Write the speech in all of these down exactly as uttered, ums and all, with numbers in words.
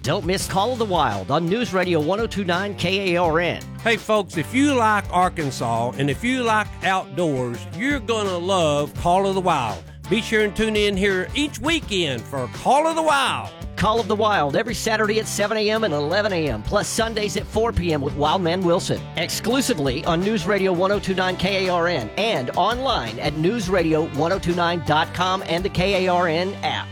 Don't miss Call of the Wild on News Radio one oh two point nine K A R N. Hey, folks, if you like Arkansas and if you like outdoors, you're going to love Call of the Wild. Be sure and tune in here each weekend for Call of the Wild. Call of the Wild every Saturday at seven a.m. and eleven a.m., plus Sundays at four p.m. with Wildman Wilson. Exclusively on News Radio one oh two point nine K A R N and online at news radio ten twenty-nine dot com and the K A R N app.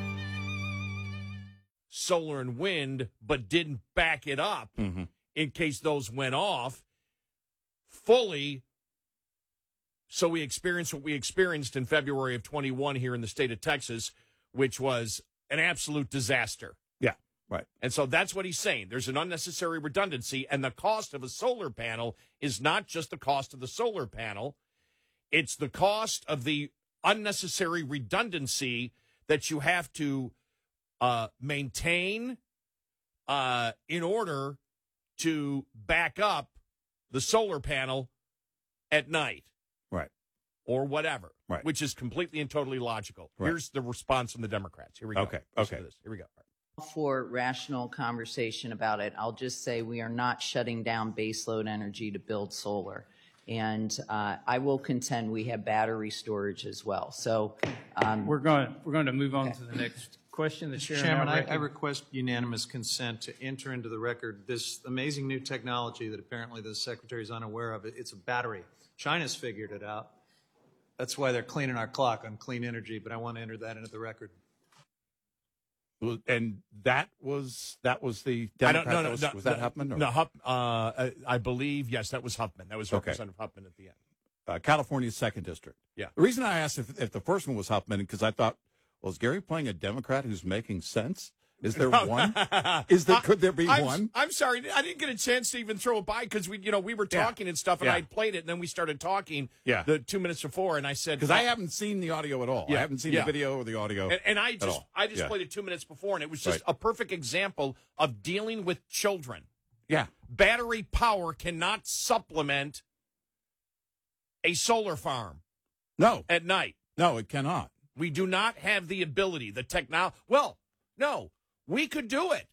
Solar and wind, but didn't back it up mm-hmm. in case those went off fully. So we experienced what we experienced in February of twenty-one here in the state of Texas, which was an absolute disaster. Yeah, right. And so that's what he's saying. There's an unnecessary redundancy, and the cost of a solar panel is not just the cost of the solar panel. It's the cost of the unnecessary redundancy that you have to Uh, maintain uh, in order to back up the solar panel at night. Right. Or whatever. Right. Which is completely and totally logical. Right. Here's the response from the Democrats. Here we go. Okay. Listen Okay. to this. Here we go. For rational conversation about it, I'll just say we are not shutting down baseload energy to build solar. And uh, I will contend we have battery storage as well. So um, we're going we're going to move on okay. to the next question. The Mister chair Chairman, I, I request unanimous consent to enter into the record this amazing new technology that apparently the Secretary is unaware of. It's a battery. China's figured it out. That's why they're cleaning our clock on clean energy, but I want to enter that into the record. And that was that was the Democrat. I don't, no, no, was, no, was that no, Huffman? Or? No, Huff, uh, I believe, yes, that was Huffman. That was Representative okay. Huffman at the end. Uh, California's second district. Yeah. The reason I asked if, if the first one was Huffman, because I thought, well, is Gary playing a Democrat who's making sense? Is there one? Is there? Could there be I'm, one? I'm sorry, I didn't get a chance to even throw it by because we, you know, we were talking yeah. and stuff, and yeah. I played it, and then we started talking. Yeah. The two minutes before, and I said because I haven't seen the audio at all. Yeah. I haven't seen yeah. the video or the audio. And, and I just, I just yeah. played it two minutes before, and it was just right. a perfect example of dealing with children. Yeah. Battery power cannot supplement a solar farm. No. At night. No, it cannot. We do not have the ability, the technology. Well, no, we could do it.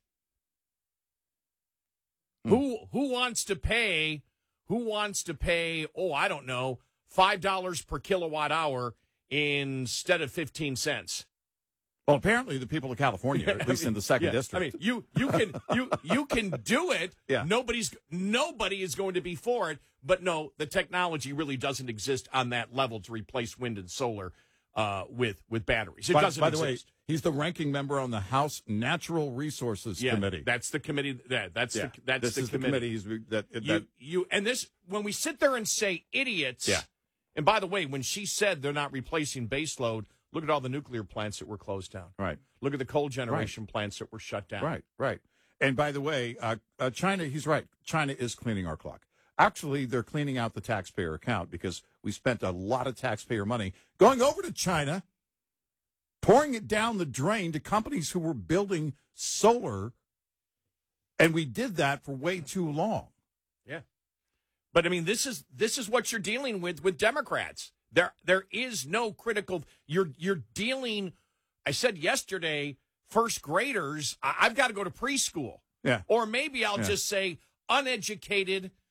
Hmm. Who who wants to pay, who wants to pay, oh, I don't know, five dollars per kilowatt hour instead of fifteen cents? Well, apparently the people of California, at least I mean, in the second yeah. district. I mean, you you can you you can do it. Yeah. Nobody's nobody is going to be for it. But no, the technology really doesn't exist on that level to replace wind and solar uh, with with batteries. It by, doesn't by the exist. way, he's the ranking member on the House Natural Resources yeah, Committee. That's the committee. That that's yeah. the that's this the is committee. the committee. That, that, you, you and this when we sit there and say idiots. Yeah. And by the way, when she said they're not replacing baseload, look at all the nuclear plants that were closed down. Right. Look at the coal generation right. plants that were shut down. Right. Right. And by the way, uh, uh, China. He's right. China is cleaning our clock. Actually, they're cleaning out the taxpayer account because we spent a lot of taxpayer money going over to China, pouring it down the drain to companies who were building solar, and we did that for way too long. Yeah. But, I mean, this is this is what you're dealing with with Democrats. There there is no critical – you're you're dealing – I said yesterday, first graders, I, I've got to go to preschool. Yeah. Or maybe I'll yeah. just say uneducated –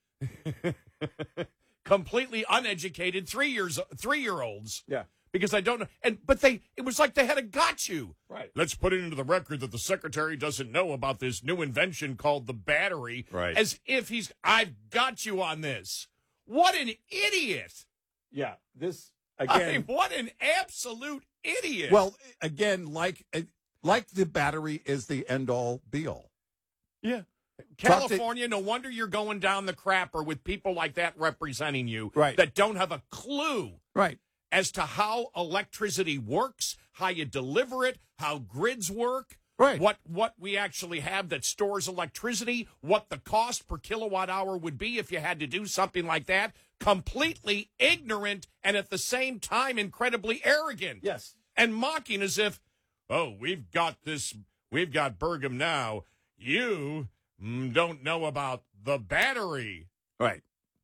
completely uneducated three years three year olds. Yeah. Because I don't know and but they it was like they had a got you. Right. Let's put it into the record that the secretary doesn't know about this new invention called the battery. Right. As if he's I've got you on this. What an idiot. Yeah. This again I mean, what an absolute idiot. Well, again, like like the battery is the end all be all. Yeah. California, no wonder you're going down the crapper with people like that representing you right. that don't have a clue right. as to how electricity works, how you deliver it, how grids work, right. what what we actually have that stores electricity, what the cost per kilowatt hour would be if you had to do something like that. Completely ignorant and at the same time incredibly arrogant. Yes. And mocking as if, oh, we've got this, we've got Burgum now. You don't know about the battery. Right.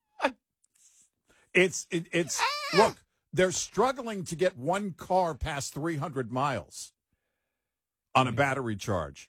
It's, it, it's, look, they're struggling to get one car past three hundred miles on a battery charge.